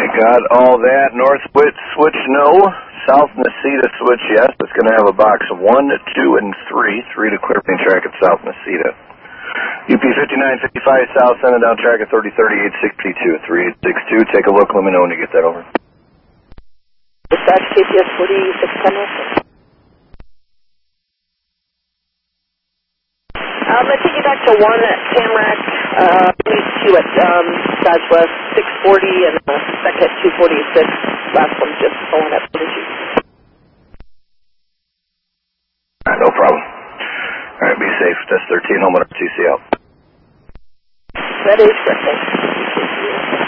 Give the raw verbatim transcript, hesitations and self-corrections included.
got all that. North switch, switch no. South Necedah switch yes. It's going to have a box one, two, and three. Three to clear main track at South Necedah. U P fifty-nine fifty-five South, send it down track at thirty thirty-eight sixty-two. three eight six two, take a look, let me know when you get that over. Dispatch T P S forty-six ten. Um, I take you back to one at Tamarack, uh, two at um, Southwest six forty, and uh, second at two forty-six. Last one's just pulling up energy. All right, no problem. All right, be safe. Test thirteen, home at R T C out. That is perfect.